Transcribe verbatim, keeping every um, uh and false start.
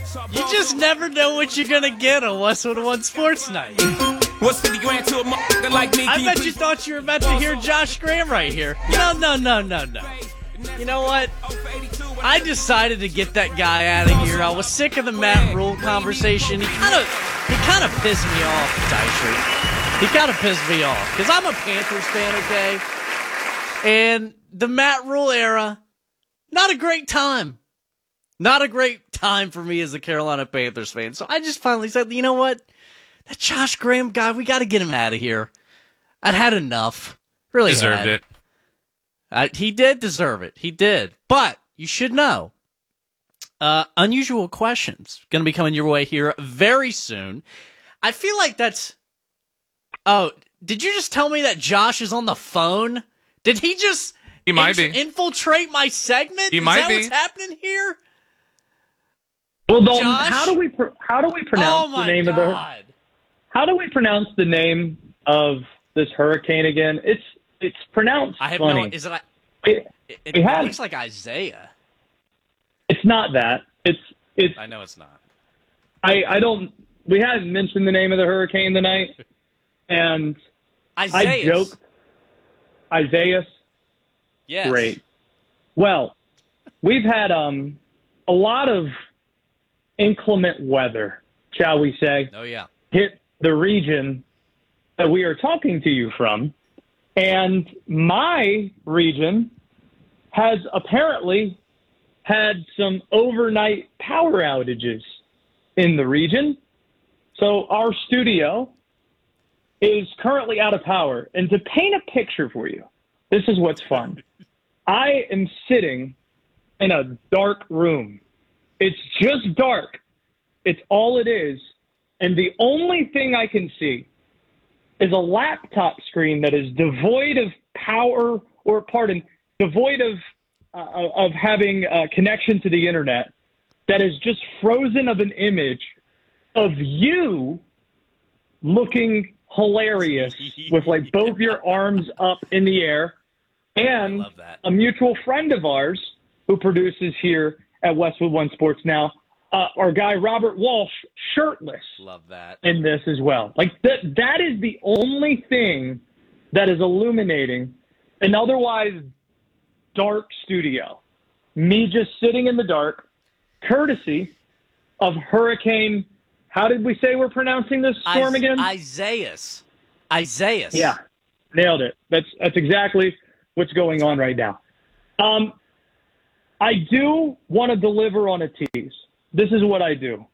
You just never know what you're going to get on Westwood One Sports Night. What's fifty grand to a motherfucker like me? I bet you thought you were about to hear Josh Graham right here. No, no, no, no, no. You know what? I decided to get that guy out of here. I was sick of the Matt Rule conversation. He kind of he kind of pissed me off, Dysher. He kind of pissed me off because I'm a Panthers fan, okay? And the Matt Rule era, not a great time. Not a great time for me as a Carolina Panthers fan. So I just finally said, you know what? That Josh Graham guy, we got to get him out of here. I'd had enough. Really Deserved had. it. Uh, he did deserve it. He did. But you should know, uh, unusual questions going to be coming your way here very soon. I feel like that's... Oh, did you just tell me that Josh is on the phone? Did he just he might in- be. infiltrate my segment? He is might that be. what's happening here? Well, Dalton, Josh? how do we pr- how do we pronounce Oh, my the name God. of the how do we pronounce the name of this hurricane again? It's it's pronounced I have funny. no... Is it... It, It, we it, it have- looks like Isaiah. it's not that. It's it's I know it's not. I I don't. We hadn't mentioned the name of the hurricane tonight, and Isaiah. I joked. Isaiah. Yes. Great. Well, we've had um a lot of inclement weather, shall we say, Oh, yeah. hit the region that we are talking to you from. And my region has apparently had some overnight power outages in the region. So our studio is currently out of power. And to paint a picture for you, this is what's fun. I am sitting in a dark room. It's just dark. It's all it is. And the only thing I can see is a laptop screen that is devoid of power, or pardon, devoid of uh, of having a connection to the internet, that is just frozen of an image of you looking hilarious with like both your arms up in the air, and I love that. a mutual friend of ours who produces here at Westwood One Sports now, uh, our guy Robert Walsh, shirtless Love that. in this as well. Like that that is the only thing that is illuminating an otherwise dark studio. Me just sitting in the dark, courtesy of Hurricane, how did we say we're pronouncing this storm Is- again? Isaiah. Isaiah. Yeah, nailed it. That's that's exactly what's going on right now. Um, I do want to deliver on a tease. This is what I do.